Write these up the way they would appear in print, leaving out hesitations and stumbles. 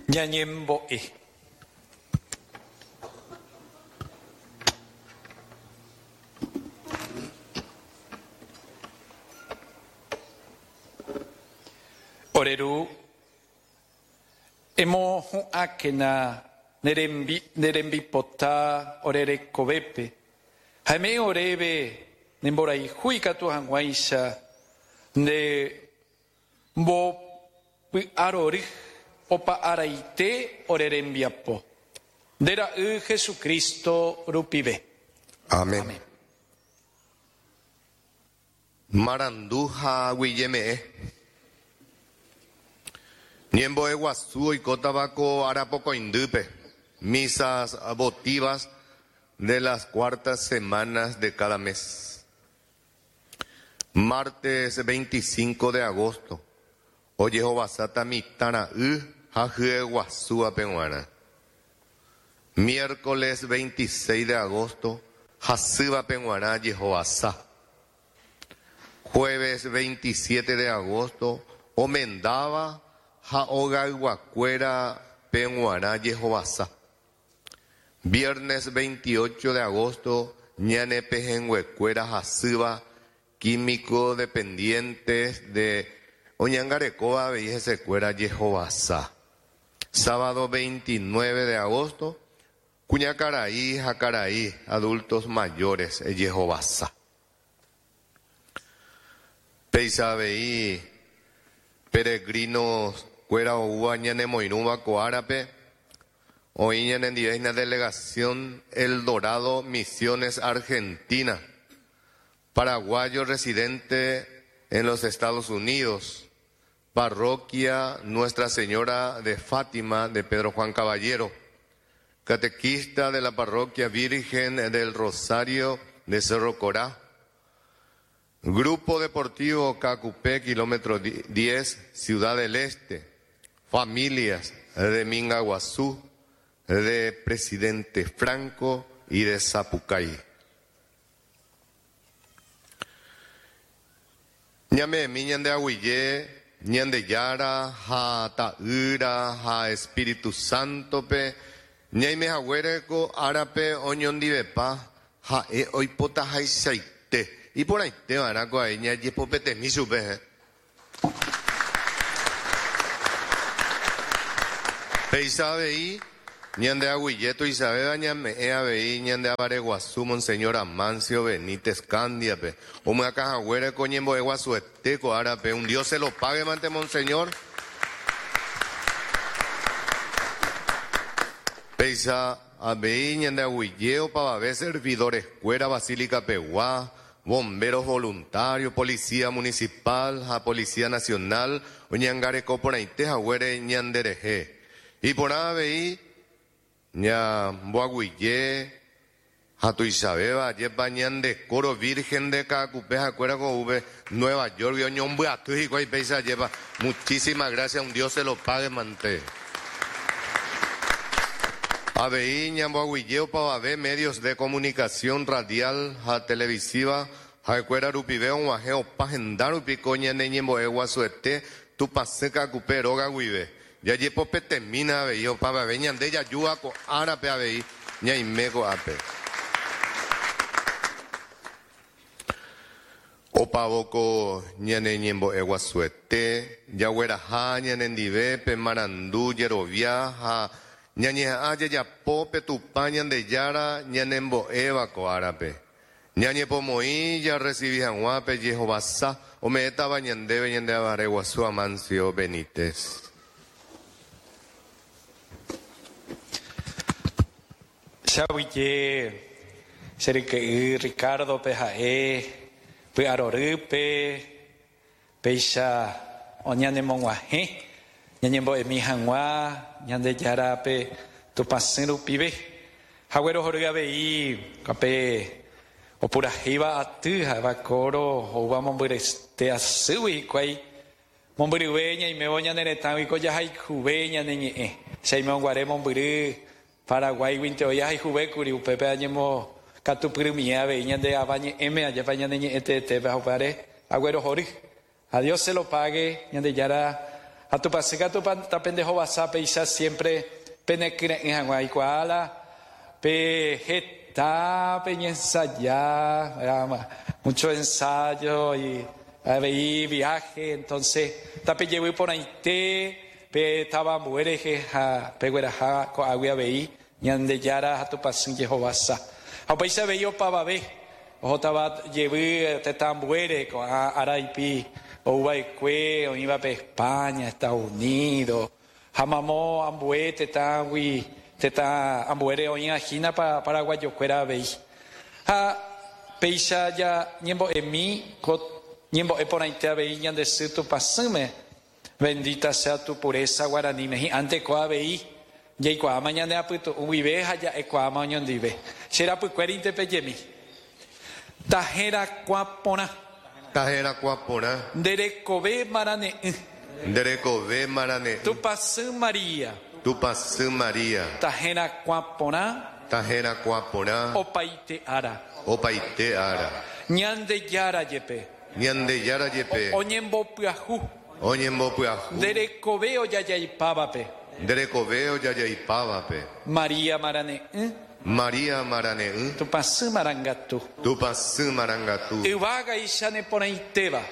ñañembo'e. Oreru emo akena nerembi pota orere kobepe jaime orebe nemborai huikatu hanguaisha ne mbo arori opa araite orerembiapo dera Jesucristo rupibe. Amén. Maranduja Guilleme. Niembo Eguazú y Cotabaco Arapoco Indupe. Misas votivas de las cuartas semanas de cada mes. Martes 25 de agosto. Oye Jovasata Mitana Jajue Eguazú Apenguana. Miércoles 26 de agosto. Jasiba Penguana Yehovasá. Jueves 27 de agosto. Omendaba Jaoga Guacuera Penguana Yehovasá. Viernes 28 de agosto, Ñane Pejenguecuera Jasiba, químico dependientes de Oñangarecoa Vejesecuera Yehovasá. Sábado 29 de agosto, Cuñacaraí, Jacaraí, adultos mayores Yehovasá. Peisabeí, peregrinos Cuera Oua Ñane Moinuba Coárape. Hoy en la delegación El Dorado, Misiones, Argentina. Paraguayo residente en los Estados Unidos. Parroquia Nuestra Señora de Fátima de Pedro Juan Caballero. Catequista de la Parroquia Virgen del Rosario de Cerro Corá. Grupo Deportivo Cacupé, kilómetro 10, Ciudad del Este. Familias de Mingaguazú, de Presidente Franco y de Zapucay. Ñame miñan de Aguillé, ñan de Yara, ja Taura, ja Espíritu Santo pe, ñaime jaguereco, árape, oñón divepa, ja oipota jaisaite. Y por ahí te van a coger, ña yepopete mi supe. Peisabeí, Ñande Aguilleto Isabel, Ñame Eabeí, Ñande Abareguazú, Monseñor Amancio Benítez Candiape, Ome Acajagüere, Coñembo Eguazú, Eteco Árape, un Dios se lo pague, mante Monseñor. Peisa Abeí, Ñande Aguilleo, Pavabé, servidores, Cuera, Basílica Peguá, bomberos voluntarios, policía municipal, Policía Nacional, Oñangareco por Aite, Jagüere, Ñandereje. Y por Abeí, Ña Boaguillé, Jatu Isabeba, Yepa Ñande Coro Virgen de Cacupé, Jacuera Coube, Nueva York, Oñón Buatu y Guaypeisa Yepa. Muchísimas gracias, un Dios se lo pague, mante. Abeí, Ña Boaguillé, Pavabé, medios de comunicación radial, televisiva, Jacuera Rupibeo, Guajeo, Pajendaru, Picoña, Neñembo, Egua, Suete, Tupaseca, Cupé, Roga, Guibe. Ya yepo petemina abeí, o para veñan de ella yuaco árape abeí, ña imego ape. O pavoco ñane ñembo eguasuete, ya hueraja ñane ndivepe, marandú, yeroviaja, ñañe aya ya pope tupañan de yara, ñanembo evaco árape. Ñañe pomoí, ya recibí janguape, Yehovasá, o me estaba ñandebe, ñande abareguazú, Amancio Benítez. Xaviye, Serique Ricardo Pejae, Pearorupe, Peisha, Oñane Monguaje, Ñañembo Emijangua, Ñande Yarape, Tupaceru Pibe, Jaguero Jorgabeí, Cape, Opurajiva Atuja, Bacoro, Oba Mombureste Azui, Quay, Momburiweña y Meoña Neretawi, Coyahai Juveña, Neñe, Seimon Guare Momburi. Paraguay, Winteoya y Jubecuri, Pepe Añemo, Catuprimia, Veña de Abañe, M, Ayapaña de Ete, Bajopare, Agüero Jori. A Dios se lo pague, Ñande Yara, A tu pasica tu pendejo wasape isa siempre penekre en Hawái kuala pejeta ensayar, mucho ensayo y veí viaje, entonces tape llevé por ahí pe estaba muere pe gueraja con agua veí ñande yara a tu pasin Jehová sa a paisa veio para ver o estaba llevé te tambuere con araipi o Ubaicue o iba para España, Estados Unidos, jamamo ambuete tangui teta ambuere o in China para Paraguayo cuera veí a peisa ya ñembo emi ñembo e por ahí te veí ñande tu pasame. Bendita sea tu pureza guaraní meji ante koa veí yei koa mañana aputo uive haya e koa mañana dive será pues cuerinte peyemi tajera kuapona derekove marane tu pasu María tajera kuapona opaite ara ñande yara yepe oñembo piahu derekoveo yayaipávape María marane tupasu marangatu ivaga ishane ponaiteva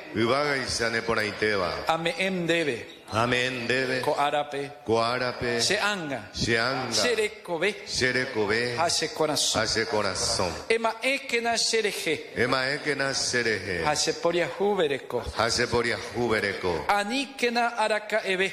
amen debe koarape sheanga sherekove hase corazón ema ekena shereje hase poriahu vereko anikena araka ebe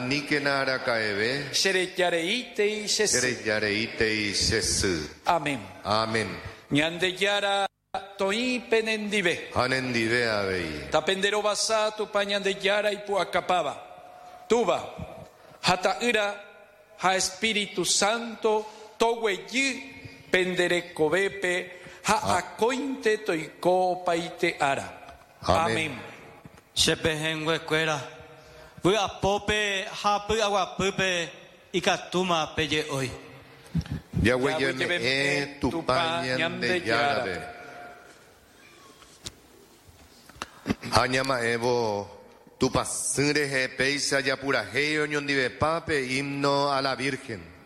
shereyareite y shesu amén ñande yara toi penendive tapendero basa tu pañande yara y puacapaba tuba hata ira ha Espíritu Santo toweyi pendere kobepe ha akointe toiko paite ara amén Shepehengwe cuera Vua pope hapu agua pupe ikatuma peye hoy Yahweh yeme tu pañande yarabe Hañama evo tu pasure peisa ya pura heyo ñondive pape himno a la Virgen